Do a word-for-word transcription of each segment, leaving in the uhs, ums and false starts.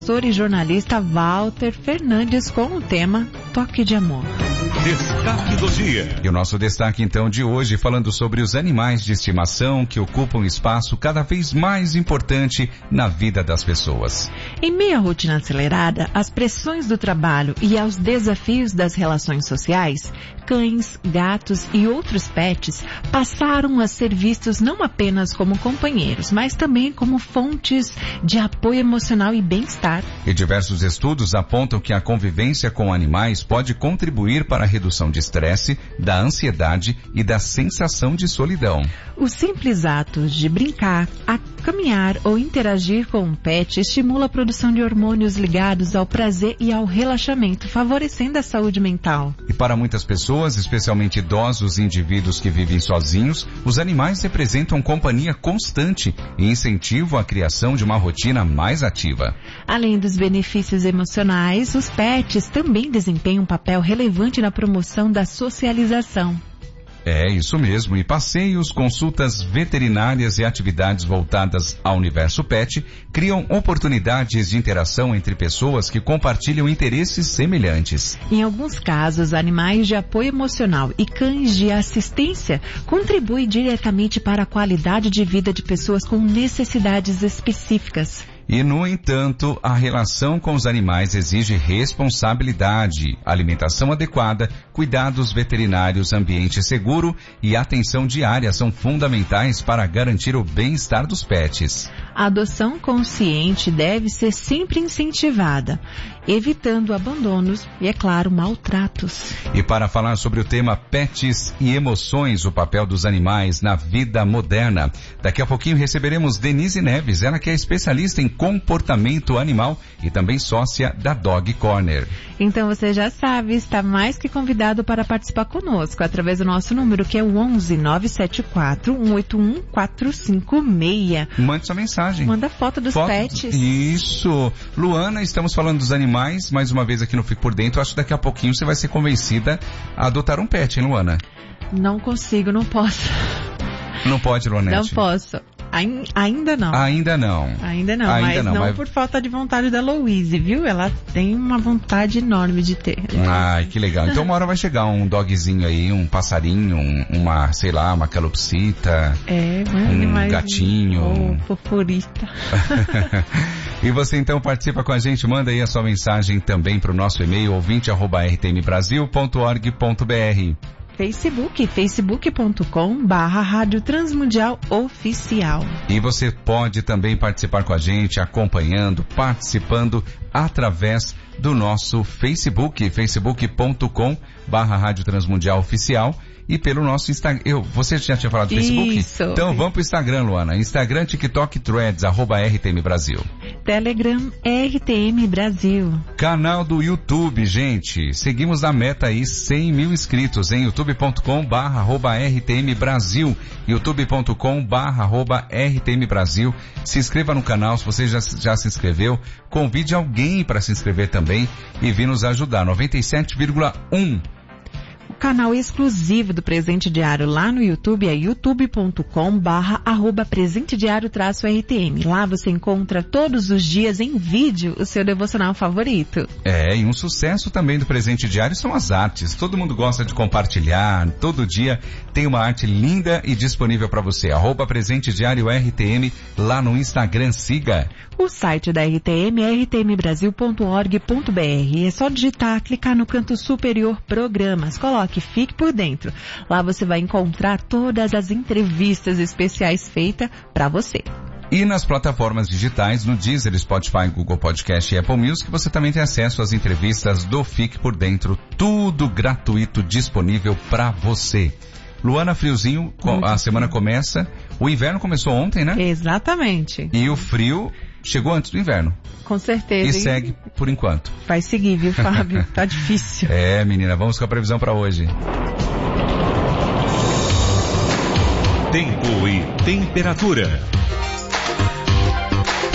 E jornalista Walter Fernandes com o tema Toque de Amor. Destaque do dia. E o nosso destaque então de hoje falando sobre os animais de estimação que ocupam um espaço cada vez mais importante na vida das pessoas. Em meio à rotina acelerada, às pressões do trabalho e aos desafios das relações sociais, cães, gatos e outros pets passaram a ser vistos não apenas como companheiros, mas também como fontes de apoio emocional e bem-estar. E diversos estudos apontam que a convivência com animais pode contribuir para a redução de estresse, da ansiedade e da sensação de solidão. O simples ato de brincar, a caminhar ou interagir com um pet estimula a produção de hormônios ligados ao prazer e ao relaxamento, favorecendo a saúde mental. E para muitas pessoas, especialmente idosos e indivíduos que vivem sozinhos, os animais representam companhia constante e incentivo à criação de uma rotina mais ativa. Além dos benefícios emocionais, os pets também desempenham um papel relevante na promoção da socialização. É isso mesmo, e passeios, consultas veterinárias e atividades voltadas ao universo pet criam oportunidades de interação entre pessoas que compartilham interesses semelhantes. Em alguns casos, animais de apoio emocional e cães de assistência contribuem diretamente para a qualidade de vida de pessoas com necessidades específicas. E, no entanto, a relação com os animais exige responsabilidade, alimentação adequada, cuidados veterinários, ambiente seguro e atenção diária são fundamentais para garantir o bem-estar dos pets. A adoção consciente deve ser sempre incentivada, evitando abandonos e, é claro, maltratos. E para falar sobre o tema pets e emoções, o papel dos animais na vida moderna, daqui a pouquinho receberemos Denise Neves, ela que é especialista em comportamento animal e também sócia da Dog Corner. Então você já sabe, está mais que convidado para participar conosco através do nosso número, que é o onze nove sete quatro um oito um quatro cinco seis. Mande sua mensagem. Manda foto dos foto, pets. Isso. Luana, estamos falando dos animais, mais uma vez aqui no Fique Por Dentro. Acho que daqui a pouquinho você vai ser convencida a adotar um pet, hein, Luana? Não consigo, não posso. Não pode, Luanete? Não posso. Ain, ainda não. Ainda não. Ainda não, ainda mas não, não mas... por falta de vontade da Louise, viu? Ela tem uma vontade enorme de ter. Ai, que legal. Então uma hora vai chegar um dogzinho aí, um passarinho, um, uma, sei lá, uma calopsita. É, um mais gatinho. Um foforita. E você então participa com a gente, manda aí a sua mensagem também para o nosso e-mail ouvinte arroba r t m brasil ponto org ponto b r. Facebook, facebook ponto com barra Rádio Transmundial Oficial. E você pode também participar com a gente, acompanhando, participando através do nosso Facebook, facebook ponto com barra Rádio Transmundial Oficial. E pelo nosso Instagram. Eu, você já tinha falado do Facebook? Isso. Então vamos pro Instagram, Luana. Instagram, TikTok, Threads, arroba R T M Brasil. Telegram, R T M Brasil. Canal do YouTube, gente. Seguimos na meta aí, cem mil inscritos em youtube ponto com barra arroba R T M Brasil. youtube ponto com barra arroba R T M Brasil. Se inscreva no canal, se você já, já se inscreveu. Convide alguém para se inscrever também e vir nos ajudar. noventa e sete vírgula um. O canal exclusivo do Presente Diário lá no YouTube é youtube ponto com barra arroba presente diário traço R T M. Lá você encontra todos os dias em vídeo o seu devocional favorito. É, e um sucesso também do Presente Diário são as artes. Todo mundo gosta de compartilhar, todo dia tem uma arte linda e disponível para você. Arroba Presente Diário R T M lá no Instagram, siga. O site da R T M é r t m brasil ponto org ponto b r. É só digitar, clicar no canto superior Programas, coloque Fique Por Dentro. Lá você vai encontrar todas as entrevistas especiais feitas para você. E nas plataformas digitais, no Deezer, Spotify, Google Podcast e Apple Music, você também tem acesso às entrevistas do Fique Por Dentro. Tudo gratuito, disponível para você. Luana, friozinho, Muito a semana frio. Começa. O inverno começou ontem, né? Exatamente. E o frio chegou antes do inverno. Com certeza. E segue por enquanto. Vai seguir, viu, Fábio? Tá difícil. É, menina, vamos com a previsão para hoje. Tempo e temperatura.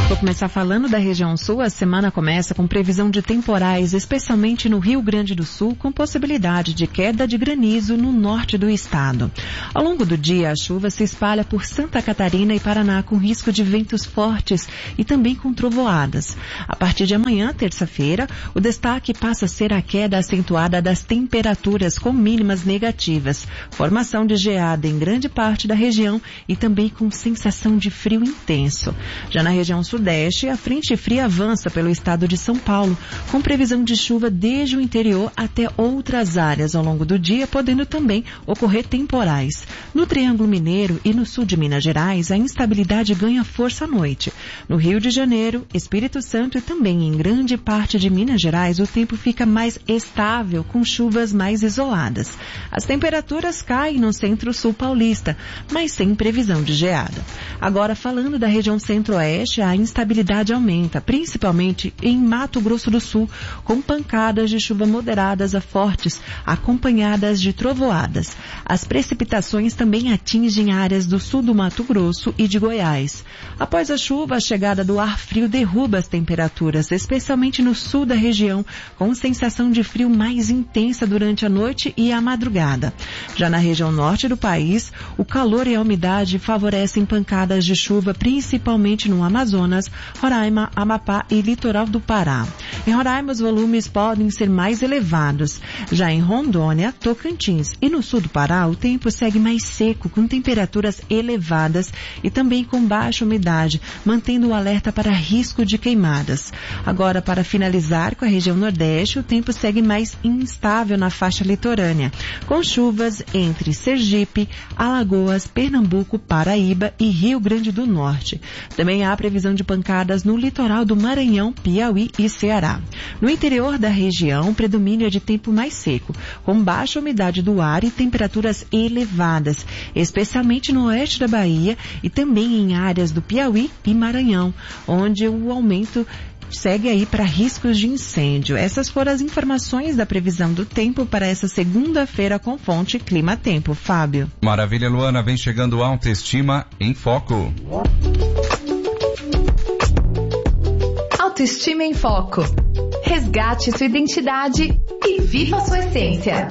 Vou começar falando da região sul. A semana começa com previsão de temporais, especialmente no Rio Grande do Sul, com possibilidade de queda de granizo no norte do estado. Ao longo do dia, a chuva se espalha por Santa Catarina e Paraná, com risco de ventos fortes e também com trovoadas. A partir de amanhã, terça-feira, o destaque passa a ser a queda acentuada das temperaturas, com mínimas negativas, formação de geada em grande parte da região e também com sensação de frio intenso. Já na região sudeste, a frente fria avança pelo estado de São Paulo, com previsão de chuva desde o interior até outras áreas ao longo do dia, podendo também ocorrer temporais. No Triângulo Mineiro e no sul de Minas Gerais, a instabilidade ganha força à noite. No Rio de Janeiro, Espírito Santo e também em grande parte de Minas Gerais, o tempo fica mais estável, com chuvas mais isoladas. As temperaturas caem no centro-sul paulista, mas sem previsão de geada. Agora, falando da região centro-oeste, a instabilidade aumenta, principalmente em Mato Grosso do Sul, com pancadas de chuva moderadas a fortes, acompanhadas de trovoadas. As precipitações também atingem áreas do sul do Mato Grosso e de Goiás. Após a chuva, a chegada do ar frio derruba as temperaturas, especialmente no sul da região, com sensação de frio mais intensa durante a noite e a madrugada. Já na região norte do país, o calor e a umidade favorecem pancadas de chuva, principalmente no Amazonas, Roraima, Amapá e litoral do Pará. Em Roraima, os volumes podem ser mais elevados. Já em Rondônia, Tocantins e no sul do Pará, o tempo segue mais seco, com temperaturas elevadas e também com baixa umidade, mantendo o alerta para risco de queimadas. Agora, para finalizar com a região nordeste, o tempo segue mais instável na faixa litorânea, com chuvas entre Sergipe, Alagoas, Pernambuco, Paraíba e Rio Grande do Norte. Também há previsão de pancadas no litoral do Maranhão, Piauí e Ceará. No interior da região, o predomínio é de tempo mais seco, com baixa umidade do ar e temperaturas elevadas, especialmente no oeste da Bahia e também em áreas do Piauí e Maranhão, onde o aumento segue aí para riscos de incêndio. Essas foram as informações da previsão do tempo para essa segunda-feira com fonte Clima Tempo. Fábio. Maravilha, Luana. Vem chegando Autoestima em Foco. Autoestima em Foco. Resgate sua identidade e viva sua essência.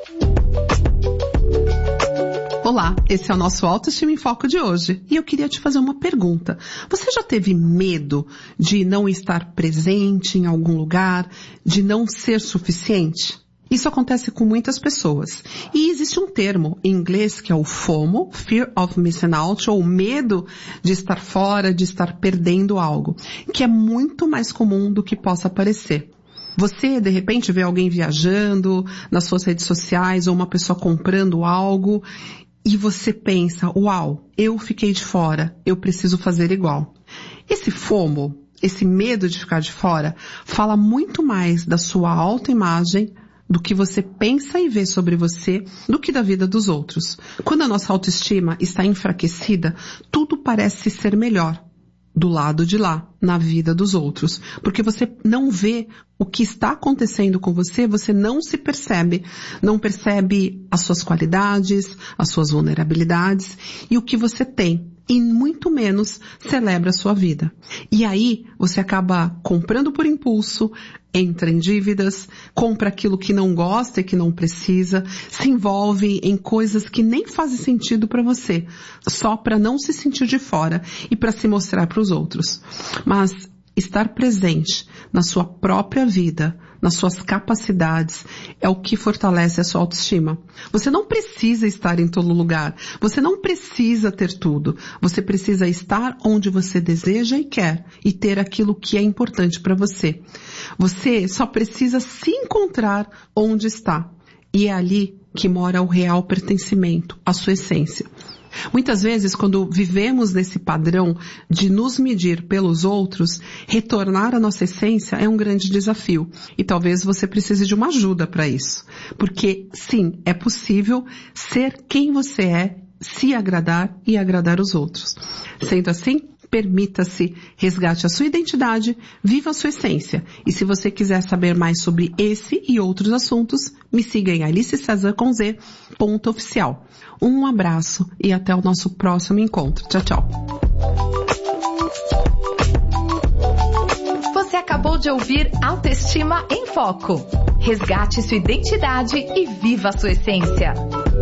Olá, esse é o nosso Autoestima em Foco de hoje e eu queria te fazer uma pergunta. Você já teve medo de não estar presente em algum lugar, de não ser suficiente? Isso acontece com muitas pessoas. E existe um termo em inglês que é o FOMO, Fear of Missing Out, ou medo de estar fora, de estar perdendo algo, que é muito mais comum do que possa parecer. Você, de repente, vê alguém viajando nas suas redes sociais ou uma pessoa comprando algo e você pensa, uau, eu fiquei de fora, eu preciso fazer igual. Esse FOMO, esse medo de ficar de fora, fala muito mais da sua autoimagem, do que você pensa e vê sobre você, do que da vida dos outros. Quando a nossa autoestima está enfraquecida, tudo parece ser melhor do lado de lá, na vida dos outros. Porque você não vê o que está acontecendo com você, você não se percebe, não percebe as suas qualidades, as suas vulnerabilidades e o que você tem. E muito menos celebra a sua vida. E aí, você acaba comprando por impulso, entra em dívidas, compra aquilo que não gosta e que não precisa, se envolve em coisas que nem fazem sentido para você, só para não se sentir de fora e para se mostrar para os outros. Mas estar presente na sua própria vida, nas suas capacidades, é o que fortalece a sua autoestima. Você não precisa estar em todo lugar. Você não precisa ter tudo. Você precisa estar onde você deseja e quer e ter aquilo que é importante para você. Você só precisa se encontrar onde está. E é ali que mora o real pertencimento, a sua essência. Muitas vezes, quando vivemos nesse padrão de nos medir pelos outros, retornar à nossa essência é um grande desafio. E talvez você precise de uma ajuda para isso. Porque, sim, é possível ser quem você é, se agradar e agradar os outros. Sendo assim, permita-se, resgate a sua identidade, viva a sua essência. E se você quiser saber mais sobre esse e outros assuntos, me siga em alice cesar com z ponto oficial. Um abraço e até o nosso próximo encontro. Tchau, tchau. Acabou de ouvir Autoestima em Foco. Resgate sua identidade e viva a sua essência.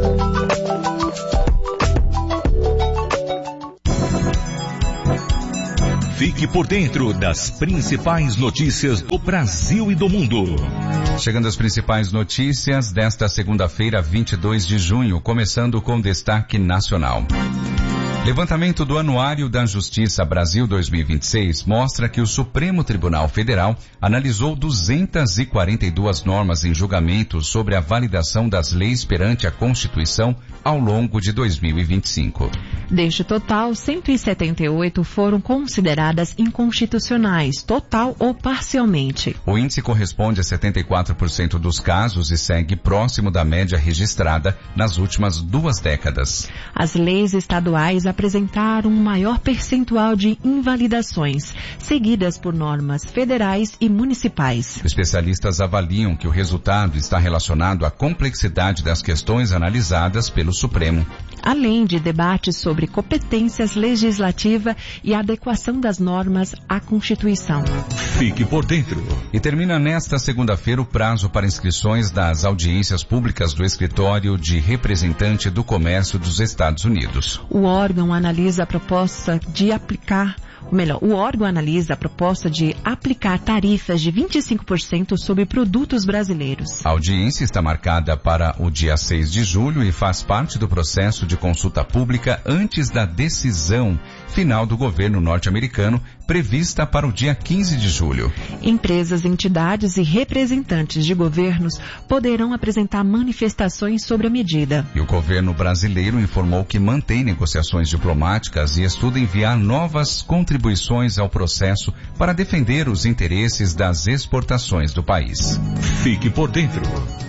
Fique por dentro das principais notícias do Brasil e do mundo. Chegando às principais notícias desta segunda-feira, vinte e dois de junho, começando com destaque nacional. Levantamento do Anuário da Justiça Brasil dois mil e vinte e seis mostra que o Supremo Tribunal Federal analisou duzentas e quarenta e duas normas em julgamento sobre a validação das leis perante a Constituição ao longo de dois mil e vinte e cinco. Deste total, cento e setenta e oito foram consideradas inconstitucionais, total ou parcialmente. O índice corresponde a setenta e quatro por cento dos casos e segue próximo da média registrada nas últimas duas décadas. As leis estaduais apresentaram um maior percentual de invalidações, seguidas por normas federais e municipais. Especialistas avaliam que o resultado está relacionado à complexidade das questões analisadas pelo Supremo. Além de debates sobre competências legislativa e adequação das normas à Constituição. Fique por dentro. E termina nesta segunda-feira o prazo para inscrições das audiências públicas do Escritório de Representante do Comércio dos Estados Unidos. O órgão analisa a proposta de aplicar Ou melhor, o órgão analisa a proposta de aplicar tarifas de vinte e cinco por cento sobre produtos brasileiros. A audiência está marcada para o dia seis de julho e faz parte do processo de consulta pública antes da decisão final do governo norte-americano, prevista para o dia quinze de julho. Empresas, entidades e representantes de governos poderão apresentar manifestações sobre a medida. E o governo brasileiro informou que mantém negociações diplomáticas e estuda enviar novas contribuições ao processo para defender os interesses das exportações do país. Fique por dentro.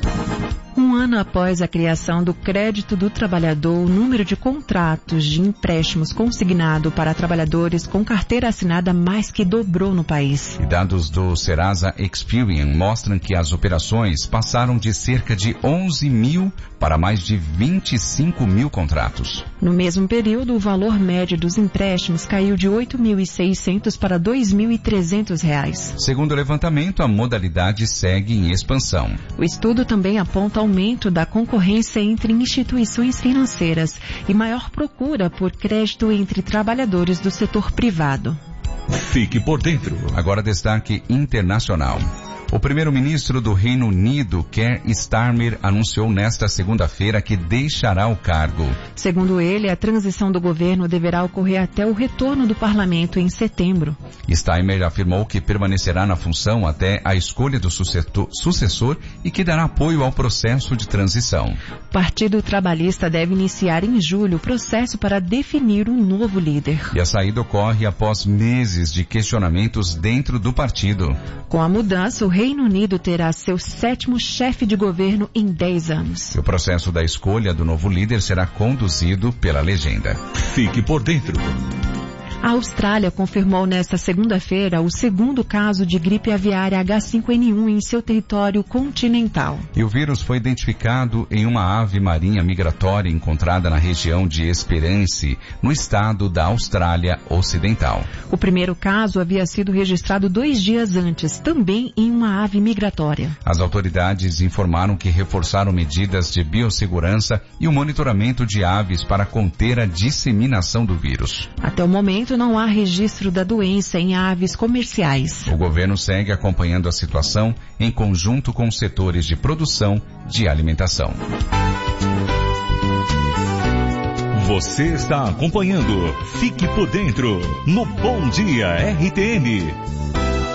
Um ano após a criação do Crédito do Trabalhador, o número de contratos de empréstimos consignado para trabalhadores com carteira assinada mais que dobrou no país. E dados do Serasa Experian mostram que as operações passaram de cerca de onze mil para mais de vinte e cinco mil contratos. No mesmo período, o valor médio dos empréstimos caiu de oito mil e seiscentos para dois mil e trezentos reais. Segundo o levantamento, a modalidade segue em expansão. O estudo também aponta aumento da concorrência entre instituições financeiras e maior procura por crédito entre trabalhadores do setor privado. Fique por dentro. Agora destaque internacional. O primeiro-ministro do Reino Unido, Keir Starmer, anunciou nesta segunda-feira que deixará o cargo. Segundo ele, a transição do governo deverá ocorrer até o retorno do parlamento em setembro. Starmer afirmou que permanecerá na função até a escolha do sucessor e que dará apoio ao processo de transição. O Partido Trabalhista deve iniciar em julho o processo para definir um novo líder. E a saída ocorre após meses de questionamentos dentro do partido. Com a mudança, o Reino Unido terá seu sétimo chefe de governo em dez anos. E o processo da escolha do novo líder será conduzido pela legenda. Fique por dentro. A Austrália confirmou nesta segunda-feira o segundo caso de gripe aviária H cinco N um em seu território continental. E o vírus foi identificado em uma ave marinha migratória encontrada na região de Esperance, no estado da Austrália Ocidental. O primeiro caso havia sido registrado dois dias antes, também em uma ave migratória. As autoridades informaram que reforçaram medidas de biossegurança e o monitoramento de aves para conter a disseminação do vírus. Até o momento, não há registro da doença em aves comerciais. O governo segue acompanhando a situação em conjunto com os setores de produção de alimentação. Você está acompanhando Fique por Dentro no Bom Dia R T M.